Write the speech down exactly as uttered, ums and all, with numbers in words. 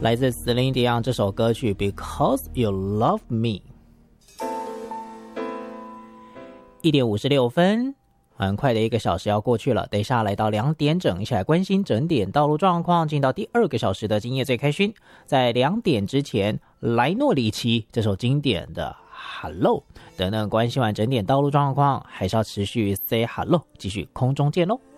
来自Celine Dion这首歌曲 Because You Love Me。 一点五十六分，很快的一个小时要过去了，等一下来到两点整，一起来关心整点道路状况，进到第二个小时的今夜最开心。在两点之前，莱诺里奇这首经典的 Hello 等等，关心完整点道路状况，还是要持续 say hello， 继续空中见喽。